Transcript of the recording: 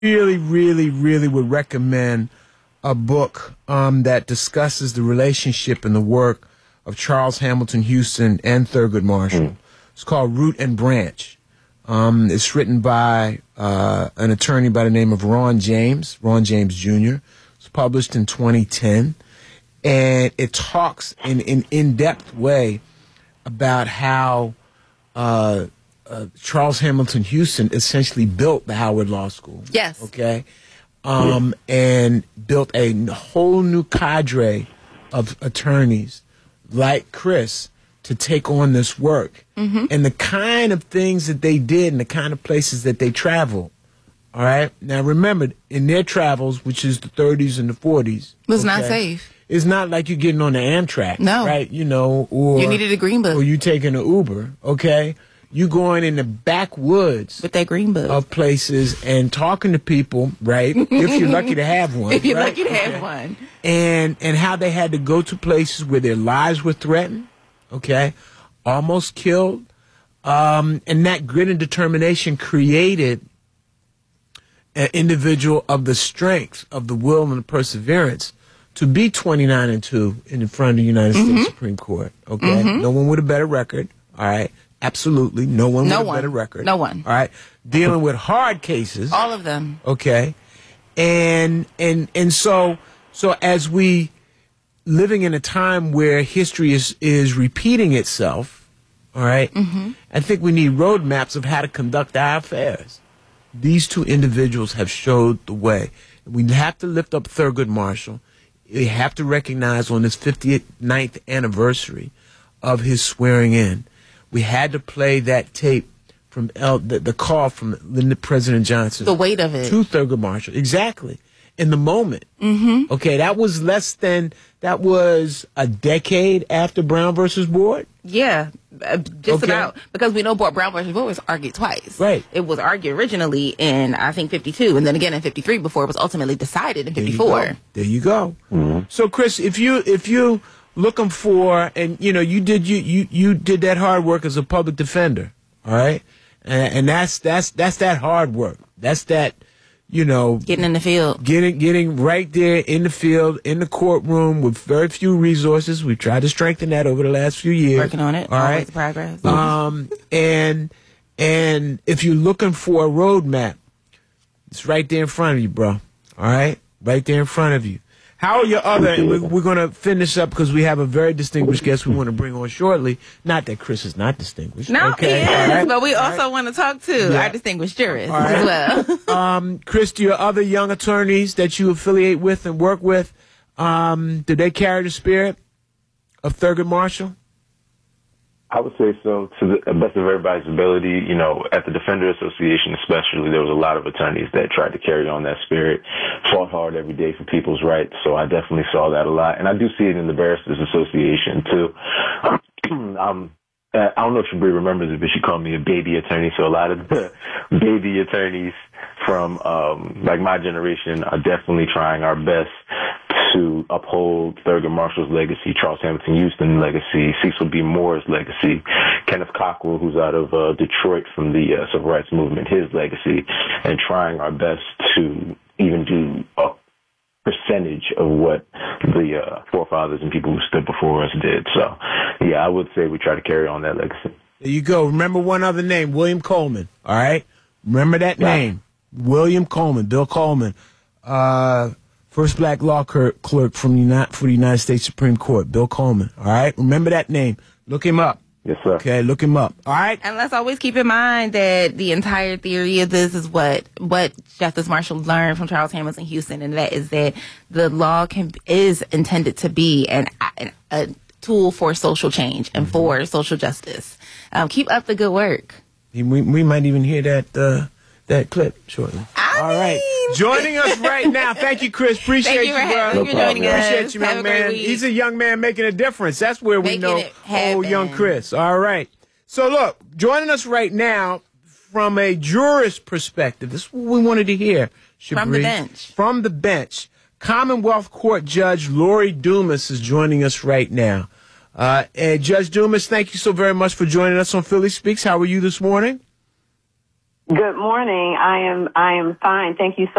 really, really, really would recommend a book that discusses the relationship and the work of Charles Hamilton Houston and Thurgood Marshall. It's called Root and Branch. It's written by an attorney by the name of Ron James Jr. It's published in 2010. And it talks in an in-depth way about how Charles Hamilton Houston essentially built the Howard Law School. Yes. Okay? And built a whole new cadre of attorneys like Chris to take on this work. And the kind of things that they did and the kind of places that they traveled. All right? Now, remember, in their travels, which is the 30s and the 40s. Was not safe. It's not like you're getting on the Amtrak. No. Right? You know, or you needed a green book. Or you taking an Uber, okay? You going in the backwoods with that green book of places and talking to people, right? If you're lucky to have one. If you're right? lucky to have one. And how they had to go to places where their lives were threatened, okay? Almost killed. And that grit and determination created an individual of the strength, of the will and the perseverance to be 29-2 in front of the United States Supreme Court, okay? No one with a better record, all right? Absolutely. No one with a better record. No one. All right? Dealing with hard cases. All of them. Okay? And so as we living in a time where history is repeating itself, all right? I think we need roadmaps of how to conduct our affairs. These two individuals have showed the way. We have to lift up Thurgood Marshall. We have to recognize on this 59th anniversary of his swearing in, we had to play that tape from the call from President Johnson. The weight of it. To Thurgood Marshall. Exactly. In the moment. Okay, that was a decade after Brown versus Board? Yeah, just about. Because we know Brown versus Board was argued twice. Right. It was argued originally in, I think, 52, and then again in 53 before it was ultimately decided in 54. There you go. So, Chris, if you looking for, and you know, you did that hard work as a public defender, all right, and that's that hard work. That's that, you know, getting in the field, getting right there in the field, in the courtroom with very few resources. We've tried to strengthen that over the last few years. Working on it. All right, progress. And if you're looking for a roadmap, it's right there in front of you, bro. All right, right there in front of you. How are your other, and we're going to finish up because we have a very distinguished guest we want to bring on shortly. Not that Chris is not distinguished. No, okay, he is, right. but we also want to talk to our distinguished jurist as well. Chris, do your other young attorneys that you affiliate with and work with, do they carry the spirit of Thurgood Marshall? I would say so, to the best of everybody's ability. You know, at the Defender Association especially, there was a lot of attorneys that tried to carry on that spirit, fought hard every day for people's rights, so I definitely saw that a lot. And I do see it in the Barristers Association, too. I don't know if Shabri remembers it, but she called me a baby attorney, so a lot of the baby attorneys from, like my generation are definitely trying our best to uphold Thurgood Marshall's legacy, Charles Hamilton Houston's legacy, Cecil B. Moore's legacy, Kenneth Cockrell, who's out of Detroit from the Civil Rights Movement, his legacy, and trying our best to even do a percentage of what the forefathers and people who stood before us did. So, yeah, I would say we try to carry on that legacy. There you go. Remember one other name, William Coleman, all right? Remember that name, William Coleman, Bill Coleman. First black law clerk for the United States Supreme Court, Bill Coleman. All right? Remember that name. Look him up. Yes, sir. Okay, look him up. All right? And let's always keep in mind that the entire theory of this is what Justice Marshall learned from Charles Hamilton Houston, and that is that the law is intended to be a tool for social change and for social justice. Keep up the good work. We might even hear that clip shortly. All right. Joining us right now. Thank you, Chris. Appreciate you, bro. Joining us. Appreciate you, young man. He's a young man making a difference. That's where we know old young Chris. All right. So, look, joining us right now from a jurist perspective, this is what we wanted to hear, Shabri. From the bench. From the bench. Commonwealth Court Judge Lori Dumas is joining us right now. And Judge Dumas, thank you so very much for joining us on Philly Speaks. How are you this morning? Good morning. I am fine. Thank you so